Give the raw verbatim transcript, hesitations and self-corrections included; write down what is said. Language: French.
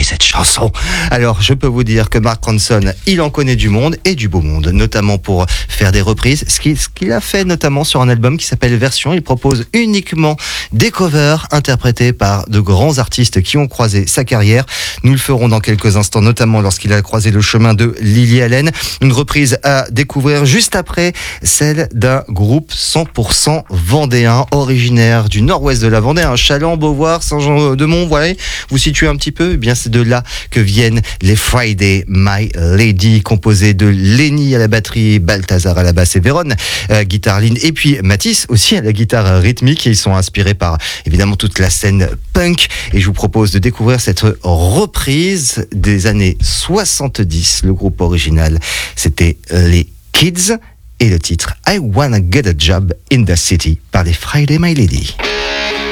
écrit cette chanson. Alors, je peux vous dire que Mark Ronson, il en connaît du monde et du beau monde, notamment pour faire des reprises. Ce qu'il, ce qu'il a fait notamment sur un album qui s'appelle Version. Il propose uniquement des covers interprétés par de grands artistes qui ont croisé sa carrière. Nous le ferons dans quelques instants, notamment lorsqu'il a croisé le chemin de Lily Allen. Une reprise à découvrir juste après celle d'un groupe cent pour cent vendéen, originaire du nord-ouest de la Vendée, un Chaland, Beauvoir, Saint-Jean-de-Mont, voilà. Vous situez un petit peu, eh bien c'est de là que viennent les Friday My Lady, composés de Lenny à la batterie, Balthazar à la basse et Véronne, euh, guitare lead, et puis Mathis aussi à la guitare rythmique. Et ils sont inspirés par évidemment toute la scène punk. Et je vous propose de découvrir cette reprise des années soixante-dix. Le groupe original, c'était les Kids, et le titre I Wanna Get a Job in the City par les Friday My Lady.